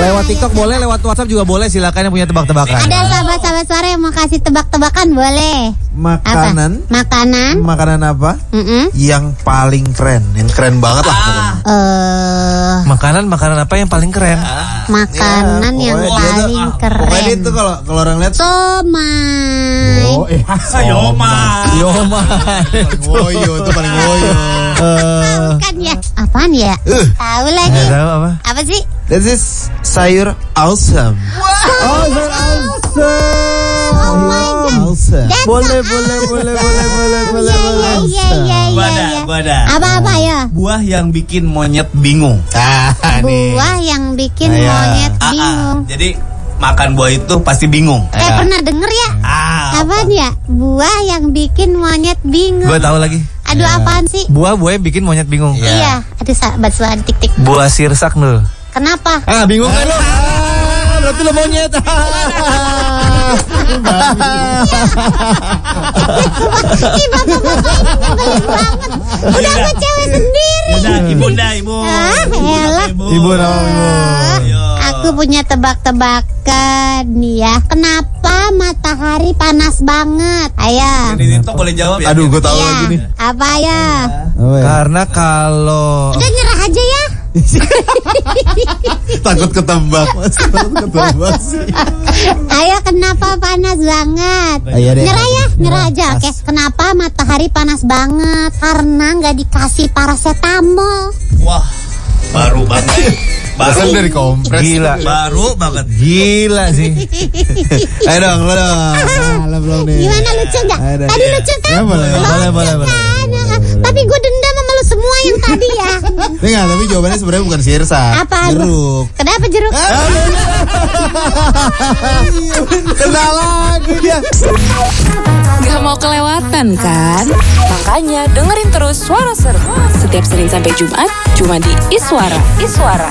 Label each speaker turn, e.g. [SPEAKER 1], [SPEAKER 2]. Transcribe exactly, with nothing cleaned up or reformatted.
[SPEAKER 1] Lewat TikTok boleh, lewat WhatsApp juga boleh. Silakan yang punya tebak-tebakan.
[SPEAKER 2] Ada sahabat-sahabat suara yang mau kasih tebak-tebakan boleh.
[SPEAKER 3] Makanan.
[SPEAKER 2] Apa? Makanan.
[SPEAKER 3] Makanan apa?
[SPEAKER 2] Mm-mm.
[SPEAKER 3] Yang paling keren, yang keren banget lah.
[SPEAKER 2] Eh,
[SPEAKER 1] Makanan, makanan apa yang paling keren?
[SPEAKER 2] makanan
[SPEAKER 3] Ya,
[SPEAKER 2] yang
[SPEAKER 3] pokoknya dia tuh-
[SPEAKER 2] paling
[SPEAKER 3] Pokoknya dia
[SPEAKER 2] keren.
[SPEAKER 3] tuh kalau kalau orang lihat
[SPEAKER 2] Somai.
[SPEAKER 3] oh, eh,
[SPEAKER 4] Yoma.
[SPEAKER 1] Yoma.
[SPEAKER 3] paling woyo tuh paling woyo.
[SPEAKER 1] Eh,
[SPEAKER 2] Kan ya? Apaan ya?
[SPEAKER 3] Uh.
[SPEAKER 2] Tahu lagi.
[SPEAKER 1] nggak tahu apa?
[SPEAKER 2] Apa sih?
[SPEAKER 3] This is sayur awesome.
[SPEAKER 1] Oh, awesome.
[SPEAKER 2] Oh my god.
[SPEAKER 3] Awesome.
[SPEAKER 2] That's
[SPEAKER 1] Boleh,
[SPEAKER 2] a-
[SPEAKER 1] boleh, boleh, boleh, boleh, boleh,
[SPEAKER 2] Iya,
[SPEAKER 1] boleh.
[SPEAKER 2] iya, iya, iya,
[SPEAKER 4] Gua
[SPEAKER 2] iya,
[SPEAKER 4] ada,
[SPEAKER 2] iya.
[SPEAKER 4] gua ada.
[SPEAKER 2] Apa-apa ya?
[SPEAKER 4] Buah yang bikin monyet bingung.
[SPEAKER 3] Ah, nih.
[SPEAKER 2] Buah yang bikin
[SPEAKER 3] Ayah.
[SPEAKER 2] monyet
[SPEAKER 4] Ah, ah.
[SPEAKER 2] bingung.
[SPEAKER 4] Jadi makan buah itu pasti bingung.
[SPEAKER 2] Eh pernah denger ya?
[SPEAKER 4] Ah,
[SPEAKER 2] Apaan ya? Buah yang bikin monyet bingung.
[SPEAKER 1] Gue tahu lagi.
[SPEAKER 2] Aduh, apaan sih?
[SPEAKER 1] Buah-buah yang bikin monyet bingung.
[SPEAKER 2] Iya, aduh sahabat suara tik-tik.
[SPEAKER 1] Buah sirsak nul.
[SPEAKER 2] Kenapa?
[SPEAKER 1] Ah, bingung kan lo? Ah, berarti lo monyet.
[SPEAKER 2] Ih, bapak-bapak ini nyebelin banget. Udah
[SPEAKER 4] Iya.
[SPEAKER 2] sama cewek sendiri.
[SPEAKER 4] Yaudah, ibunda, ibu.
[SPEAKER 2] Ah, elah.
[SPEAKER 1] Ibu nama ibu.
[SPEAKER 4] Ayo.
[SPEAKER 2] Aku punya tebak-tebakan nih ya. Kenapa matahari panas banget? Ayo.
[SPEAKER 4] Ini TikTok boleh jawab ya?
[SPEAKER 3] Aduh, gue tahu
[SPEAKER 2] Iya.
[SPEAKER 3] lagi nih.
[SPEAKER 2] Apa ya?
[SPEAKER 1] Karena kalau
[SPEAKER 2] Udah nyerah aja ya.
[SPEAKER 3] Takut ketebak, Mas. Takut ketebak sih.
[SPEAKER 2] Ayo, kenapa panas banget?
[SPEAKER 3] Ayo deh.
[SPEAKER 2] Nyerah ya, nyerah aja. Oke, kenapa matahari panas banget? Karena nggak dikasih paracetamol.
[SPEAKER 4] Wah, baru banget. Baru,
[SPEAKER 3] Kan dari kompres.
[SPEAKER 1] gila.
[SPEAKER 4] baru banget.
[SPEAKER 1] Gila sih.
[SPEAKER 3] Ayo dong, lo dong. Nah, lo belum nih.
[SPEAKER 2] Gimana, lucu nggak?
[SPEAKER 3] Ayo deh.
[SPEAKER 2] Tadi lucu kan?
[SPEAKER 3] Ya, boleh,
[SPEAKER 2] Lucu
[SPEAKER 1] boleh, boleh, boleh.
[SPEAKER 2] kan? Tapi gue dendam sama lu semua yang tadi ya.
[SPEAKER 3] Ini nggak, tapi jawabannya sebenarnya bukan sirsak.
[SPEAKER 2] Apa?
[SPEAKER 3] Jeruk.
[SPEAKER 2] Kenapa jeruk?
[SPEAKER 3] Kena lagi dia.
[SPEAKER 5] Gak mau kelewatan kan? Makanya dengerin terus Suara Seru setiap Senin sampai Jumat cuma di Iswara. Iswara.